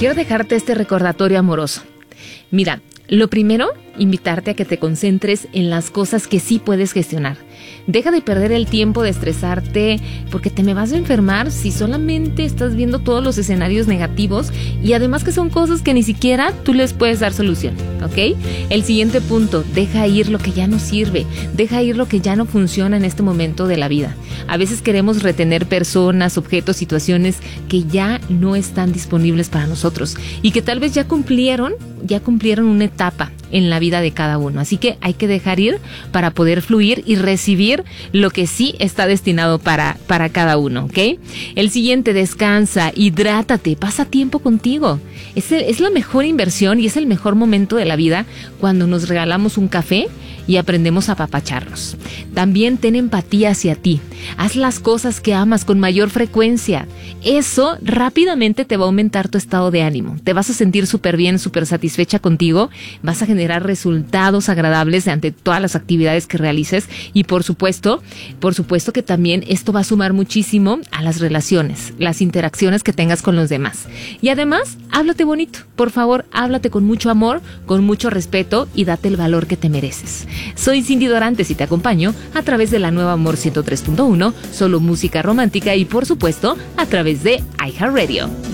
quiero dejarte este recordatorio amoroso. Mira, lo primero, invitarte a que te concentres en las cosas que sí puedes gestionar. Deja de perder el tiempo de estresarte porque te me vas a enfermar si solamente estás viendo todos los escenarios negativos y además que son cosas que ni siquiera tú les puedes dar solución, ¿ok? El siguiente punto, deja ir lo que ya no sirve, deja ir lo que ya no funciona en este momento de la vida. A veces queremos retener personas, objetos, situaciones que ya no están disponibles para nosotros y que tal vez ya cumplieron una etapa en la vida de cada uno. Así que hay que dejar ir para poder fluir y recibir lo que sí está destinado para cada uno, ¿ok? El siguiente, descansa, hidrátate, pasa tiempo contigo. Es la mejor inversión y es el mejor momento de la vida cuando nos regalamos un café y aprendemos a apapacharnos. También ten empatía hacia ti. Haz las cosas que amas con mayor frecuencia. Eso rápidamente te va a aumentar tu estado de ánimo. Te vas a sentir súper bien, súper satisfecha contigo. Vas a generar resultados agradables ante todas las actividades que realices. Y por supuesto que también esto va a sumar muchísimo a las relaciones, las interacciones que tengas con los demás. Y además, háblate bonito. Por favor, háblate con mucho amor, con mucho respeto y date el valor que te mereces. Soy Cindy Dorantes y te acompaño a través de la nueva Amor 103.1, solo música romántica y por supuesto a través de iHeartRadio.